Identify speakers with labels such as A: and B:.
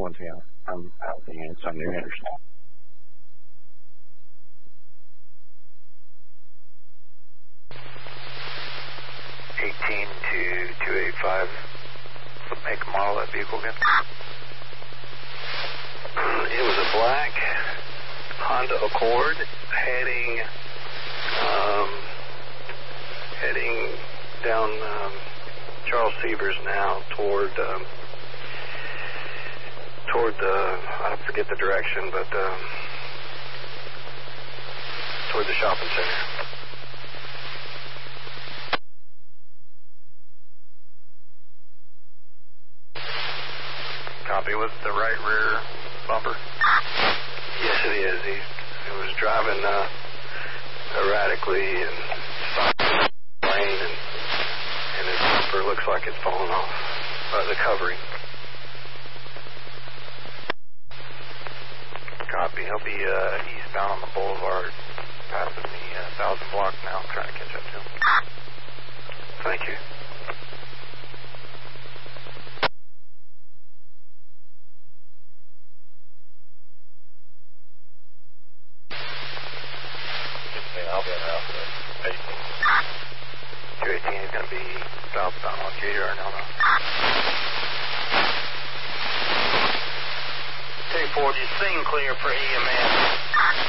A: 212. I'm out the end, so New Interstate.
B: to 285. What make and model that vehicle again? It was a black Honda Accord heading down Charles Severs now toward I forget the direction, but toward the shopping center. Copy. Was it the right rear bumper? Yes, it is. He was driving erratically and stopping the lane, and his bumper looks like it's falling off. The covering. Copy. He'll be eastbound on the boulevard, passing the 1,000 block now. I'm trying to catch up to him. Thank you. I'll be in route for 18. 218 is going to be southbound on Gator or no?
C: K4, just sing clear for EMS.